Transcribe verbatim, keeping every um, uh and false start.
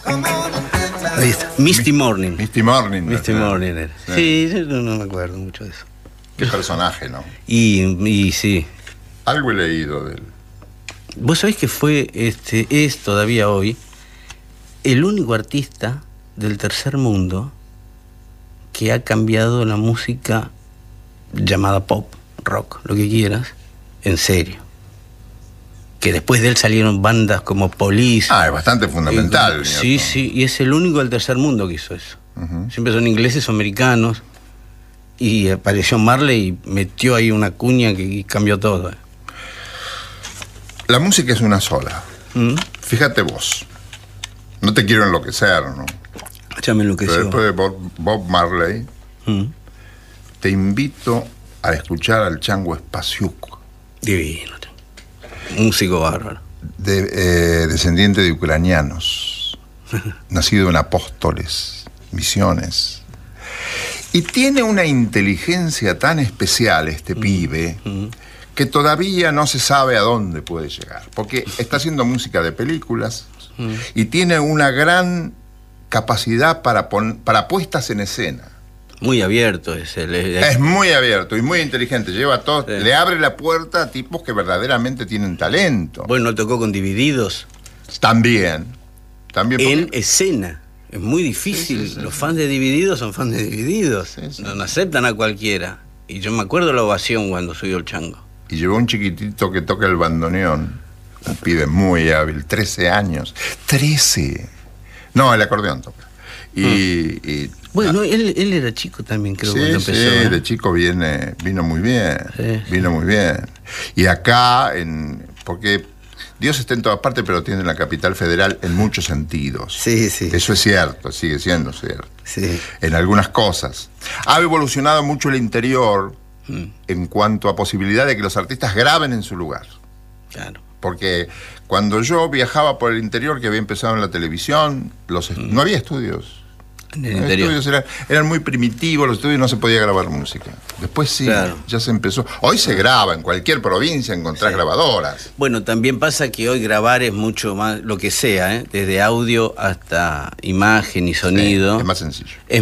Ahí está. Misty Morning. Misty Morning. Misty ¿no? Morning era. Sí. Sí, yo no, no me acuerdo mucho de eso. Qué personaje, ¿no? Y, y sí. Algo he leído de él. Vos sabés que fue, este, es todavía hoy, el único artista del tercer mundo que ha cambiado la música llamada pop, rock, lo que quieras, en serio. Que después de él salieron bandas como Police. Ah, es bastante fundamental. Y, sí, sí, y es el único del tercer mundo que hizo eso. Uh-huh. Siempre son ingleses o americanos. Y apareció Marley y metió ahí una cuña que cambió todo. ¿eh? La música es una sola. ¿Mm? Fíjate vos. No te quiero enloquecer, ¿no? Ya me enloqueció. Pero después de Bob, Bob Marley, ¿Mm? te invito a escuchar al Chango Spasiuk. Divino. Músico bárbaro. De, eh, descendiente de ucranianos. Nacido en Apóstoles, Misiones. Y tiene una inteligencia tan especial este mm. pibe mm. que todavía no se sabe a dónde puede llegar. Porque está haciendo música de películas mm. y tiene una gran capacidad para, pon, para puestas en escena. Muy abierto es él. Es, es muy abierto y muy inteligente. Lleva todo, sí. Le abre la puerta a tipos que verdaderamente tienen talento. Bueno, tocó con Divididos. También. También porque... En escena. Es muy difícil. Sí, sí, sí. Los fans de Divididos son fans de Divididos. Sí, sí. No, no aceptan a cualquiera. Y yo me acuerdo la ovación cuando subió el Chango. Y llevó un chiquitito que toca el bandoneón. Un pibe muy hábil. trece años. trece. No, el acordeón toca. Y... Mm. y bueno, él, él era chico también, creo, sí, cuando empezó. Sí, ¿eh? de chico viene, vino muy bien. Sí, vino sí. muy bien. Y acá, en, porque Dios está en todas partes, pero tiene la capital federal en muchos sentidos. Sí, sí. Eso es cierto, sigue siendo cierto. Sí. En algunas cosas. Ha evolucionado mucho el interior mm. en cuanto a posibilidad de que los artistas graben en su lugar. Claro. Porque cuando yo viajaba por el interior, que había empezado en la televisión, los mm. no había estudios. En el los interior. estudios eran, eran muy primitivos, los estudios no se podía grabar música. Después sí, claro. ya se empezó. Hoy se graba, en cualquier provincia encontrás sí. grabadoras. Bueno, también pasa que hoy grabar es mucho más, lo que sea, ¿eh? Desde audio hasta imagen y sonido. Sí, es más sencillo. Es